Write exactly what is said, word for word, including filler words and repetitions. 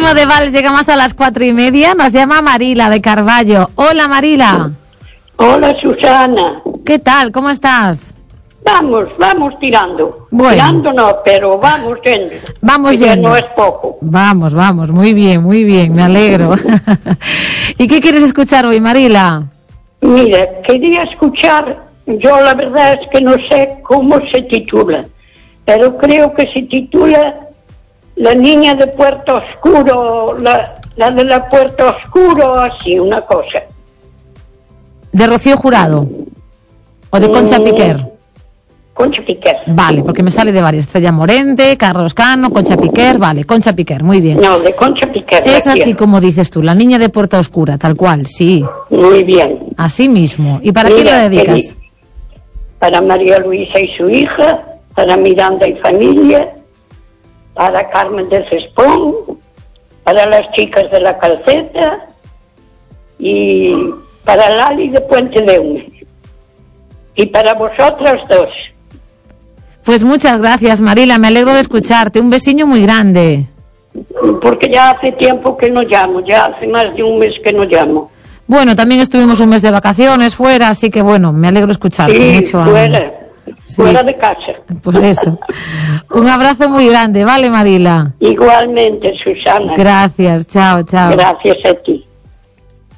turno de vals llega más a las cuatro y media. Nos llama Marila de Carballo. Hola, Marila. Hola, Susana. ¿Qué tal? ¿Cómo estás? Vamos, vamos tirando. Bueno. Tirando no, pero vamos yendo. Vamos que ya yendo. no es poco. Vamos, vamos. Muy bien, muy bien. Me alegro. ¿Y qué quieres escuchar hoy, Marila? Mira, quería escuchar, yo la verdad es que no sé cómo se titula, pero creo que se titula La niña de Puerto Oscuro, la, la de la Puerto Oscuro, así, una cosa. ¿De Rocío Jurado? ¿O de Concha Mm, Piquer? Concha Piquer. Vale, porque me sale de varias. Estrella Morente, Carlos Cano, Concha Piquer. Vale, Concha Piquer, muy bien. No, de Concha Piquer. Es la así quiero. como dices tú, la niña de Puerta Oscura, tal cual, sí. Muy bien. Así mismo. ¿Y para quién Mira, la dedicas? que- Para María Luisa y su hija, para Miranda y familia, para Carmen de Cespón, para las chicas de la Calceta y para Lali de Puente de Ume. Y para vosotras dos. Pues muchas gracias, Marila, me alegro de escucharte. Un besiño muy grande. Porque ya hace tiempo que no llamo, ya hace más de un mes que no llamo. Bueno, también estuvimos un mes de vacaciones fuera, así que bueno, me alegro de escucharte. Sí, Mucho ánimo. fuera, Sí. fuera de casa. Pues eso. Un abrazo muy grande, ¿vale, Marila? Igualmente, Susana. Gracias, chao, chao. Gracias a ti.